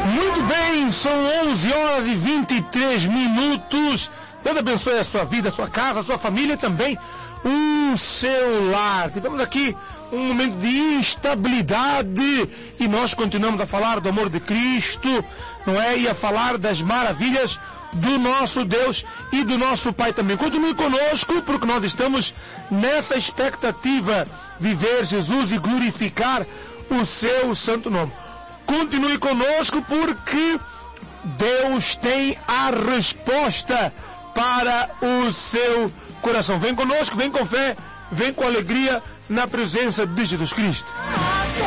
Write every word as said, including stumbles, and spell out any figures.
Muito bem, são onze horas e vinte e três minutos. Deus abençoe a sua vida, a sua casa, a sua família e também o seu lar. Tivemos aqui um momento de instabilidade e nós continuamos a falar do amor de Cristo, não é? E a falar das maravilhas do nosso Deus e do nosso Pai também. Continue conosco, porque nós estamos nessa expectativa de ver Jesus e glorificar o seu santo nome. Continue conosco, porque Deus tem a resposta para o seu coração. Vem conosco, vem com fé, vem com alegria na presença de Jesus Cristo.